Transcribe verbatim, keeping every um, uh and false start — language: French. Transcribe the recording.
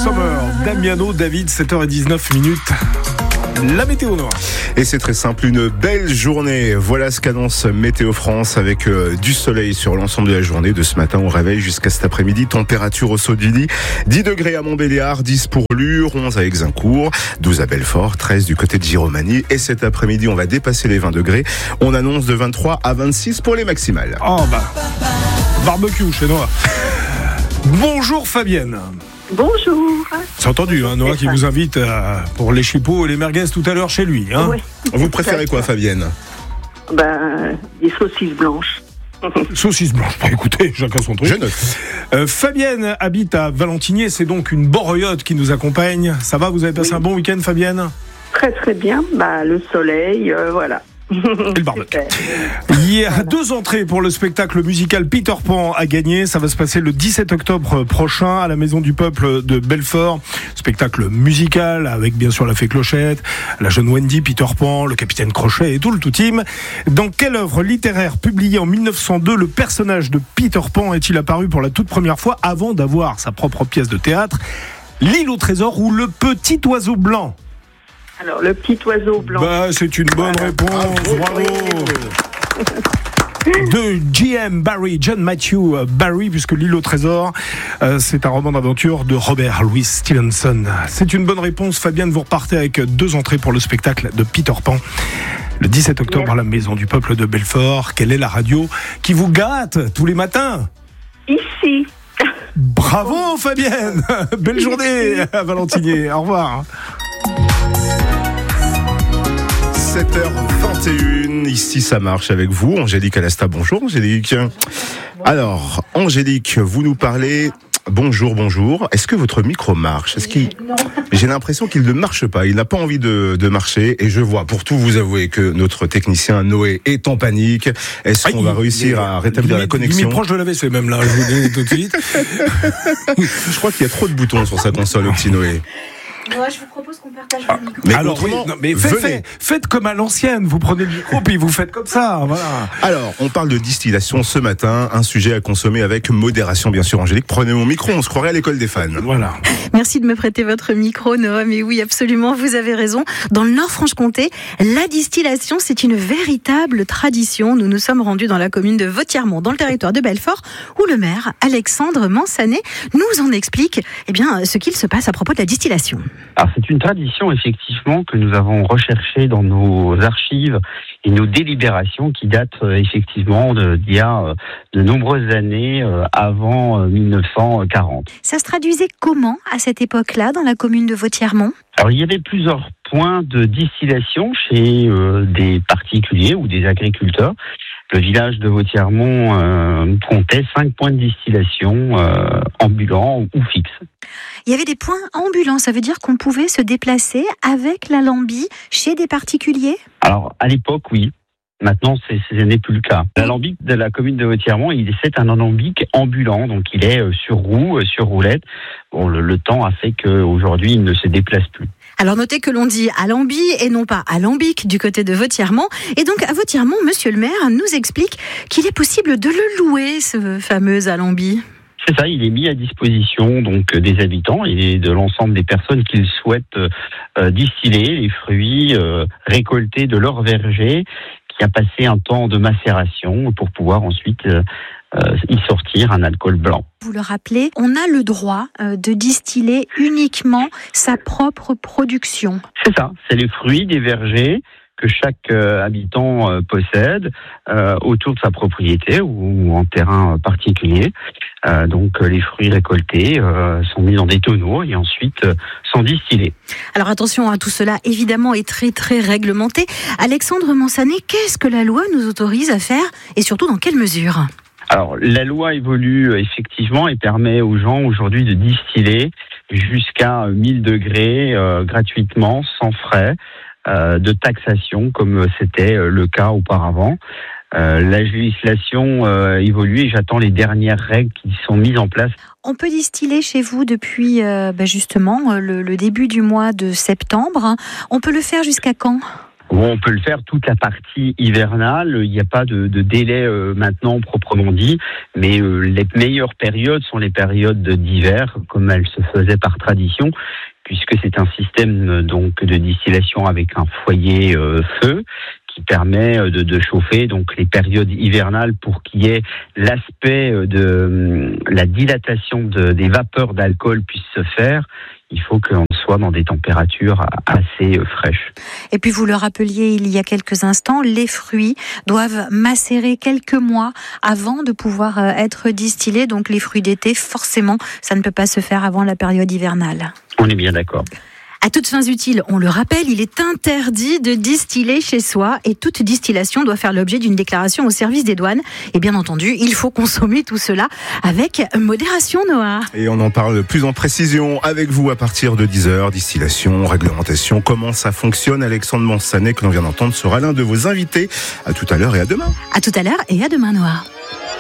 Summer, Damiano David, sept heures dix-neuf minutes. La météo noire. Et c'est très simple, une belle journée. Voilà ce qu'annonce Météo France avec euh, du soleil sur l'ensemble de la journée, de ce matin au réveil jusqu'à cet après-midi. Température au saut du lit, dix degrés à Montbéliard, dix pour Lure, onze à Exincourt, douze à Belfort, treize du côté de Giromagny. Et cet après-midi, on va dépasser les vingt degrés. On annonce de vingt-trois à vingt-six pour les maximales. Oh bah, barbecue chez Noah. Bonjour Fabienne. Bonjour. C'est entendu, hein, Noah qui vous invite euh, pour les chipots et les merguez tout à l'heure chez lui. Hein. Oui. Vous préférez quoi, Fabienne ? Ben, des saucisses blanches. Saucisses blanches. Bah, écoutez, chacun son truc. Je note. Euh, Fabienne habite à Valentinier, c'est donc une Borreyotte qui nous accompagne. Ça va, vous avez passé oui. un bon week-end, Fabienne ? Très très bien. Bah, le soleil, euh, voilà. Et le barbecue. Il y a deux entrées pour le spectacle musical Peter Pan à gagner. Ça va se passer le dix-sept octobre prochain à la Maison du Peuple de Belfort. Spectacle musical avec bien sûr la Fée Clochette, la jeune Wendy, Peter Pan, le capitaine Crochet et tout le tout team. Dans quelle œuvre littéraire publiée en mille neuf cent deux le personnage de Peter Pan est-il apparu pour la toute première fois avant d'avoir sa propre pièce de théâtre ? L'île au trésor ou le petit oiseau blanc ? Alors, le petit oiseau blanc. Bah, c'est une bonne voilà. réponse. Bravo. De J M Barrie, John Matthew Barrie, puisque L'île au trésor, euh, c'est un roman d'aventure de Robert Louis Stevenson. C'est une bonne réponse. Fabienne, vous repartez avec deux entrées pour le spectacle de Peter Pan. Le dix-sept octobre Merci. À la Maison du Peuple de Belfort. Quelle est la radio qui vous gâte tous les matins ? Ici. Bravo Fabienne. Belle journée à Valentinier. Au revoir. sept heures vingt et une, ici ça marche avec vous, Angélique Alasta. Bonjour Angélique. Alors, Angélique, vous nous parlez... Bonjour, bonjour. Est-ce que votre micro marche ? Est-ce qu'il... Non. J'ai l'impression qu'il ne marche pas. Il n'a pas envie de, de marcher. Et je vois, pour tout vous avouer, que notre technicien Noé est en panique. Est-ce ah, qu'on il, va réussir à rétablir limite, la connexion ? Il est proche de la W C même là, je vous le dis tout de suite. Je crois qu'il y a trop de boutons sur sa console, au petit Noé. Moi, je vous propose qu'on partage ah, le micro. Mais alors, oui, non, mais faites, faites, faites comme à l'ancienne. Vous prenez le micro puis vous faites comme ça. Voilà. Alors, on parle de distillation ce matin, un sujet à consommer avec modération, bien sûr. Angélique, prenez mon micro, on se croirait à l'école des fans. Voilà. Merci de me prêter votre micro, Noah. Mais oui, absolument, vous avez raison. Dans le Nord-Franche-Comté, la distillation, c'est une véritable tradition. Nous nous sommes rendus dans la commune de Vauthièrmont, dans le territoire de Belfort, où le maire, Alexandre Mansanet, nous en explique eh bien, ce qu'il se passe à propos de la distillation. Alors c'est une tradition effectivement que nous avons recherchée dans nos archives et nos délibérations qui datent euh, effectivement de, d'il y a euh, de nombreuses années euh, avant euh, mille neuf cent quarante. Ça se traduisait comment à cette époque-là dans la commune de Vauthièrmont ? Alors il y avait plusieurs points de distillation chez euh, des particuliers ou des agriculteurs. Le village de Vauthièrmont euh, comptait cinq points de distillation euh, ambulants ou fixes. Il y avait des points ambulants, ça veut dire qu'on pouvait se déplacer avec l'alambi chez des particuliers ? Alors, à l'époque, oui. Maintenant, c'est, ce n'est plus le cas. L'alambic de la commune de Vauthièrmont, il c'est un alambic ambulant, donc il est sur roue, sur roulette. Bon, le, le temps a fait qu'aujourd'hui, il ne se déplace plus. Alors notez que l'on dit alambi et non pas alambic du côté de Vauthièrmont. Et donc à Vauthièrmont, monsieur le maire nous explique qu'il est possible de le louer, ce fameux alambi. C'est ça, il est mis à disposition donc des habitants et de l'ensemble des personnes qui souhaitent euh, distiller les fruits euh, récoltés de leur verger, qui a passé un temps de macération pour pouvoir ensuite euh, euh, y sortir un alcool blanc. Vous le rappelez, on a le droit euh, de distiller uniquement sa propre production. C'est ça, c'est les fruits des vergers que chaque euh, habitant euh, possède euh, autour de sa propriété ou, ou en terrain particulier. Euh, donc euh, les fruits récoltés euh, sont mis dans des tonneaux et ensuite euh, sont distillés. Alors attention, hein, tout cela évidemment est très très réglementé. Alexandre Mansanet, qu'est-ce que la loi nous autorise à faire et surtout dans quelle mesure ? Alors la loi évolue effectivement et permet aux gens aujourd'hui de distiller jusqu'à mille degrés euh, gratuitement, sans frais euh, de taxation comme c'était le cas auparavant. Euh, la législation euh, évolue et j'attends les dernières règles qui sont mises en place. On peut distiller chez vous depuis euh, bah justement le, le début du mois de septembre. On peut le faire jusqu'à quand ? Bon, on peut le faire toute la partie hivernale. Il n'y a pas de, de délai euh, maintenant proprement dit, mais euh, les meilleures périodes sont les périodes d'hiver, comme elles se faisaient par tradition, puisque c'est un système donc de distillation avec un foyer euh, feu qui permet de, de chauffer donc les périodes hivernales pour qu'il y ait l'aspect de la dilatation de, des vapeurs d'alcool puisse se faire. Il faut qu'on soit dans des températures assez fraîches. Et puis vous le rappeliez il y a quelques instants, les fruits doivent macérer quelques mois avant de pouvoir être distillés. Donc les fruits d'été, forcément, ça ne peut pas se faire avant la période hivernale. On est bien d'accord. À toutes fins utiles, on le rappelle, il est interdit de distiller chez soi et toute distillation doit faire l'objet d'une déclaration au service des douanes. Et bien entendu, il faut consommer tout cela avec modération, Noah. Et on en parle plus en précision avec vous à partir de dix heures. Distillation, réglementation, comment ça fonctionne. Alexandre Mansanet, que l'on vient d'entendre, sera l'un de vos invités. À tout à l'heure et à demain. À tout à l'heure et à demain, Noah.